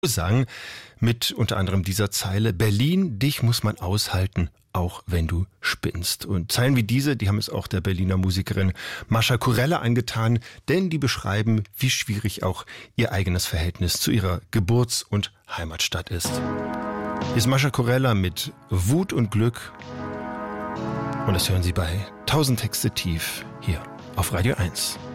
sang mit unter anderem dieser Zeile: Berlin, dich muss man aushalten, auch wenn du spinnst. Und Zeilen wie diese, die haben es auch der Berliner Musikerin Mascha Kurella angetan, denn die beschreiben, wie schwierig auch ihr eigenes Verhältnis zu ihrer Geburts- und Heimatstadt ist. Hier ist Mascha Kurella mit Wut und Glück, und das hören Sie bei 1000 Texte tief hier auf Radio 1.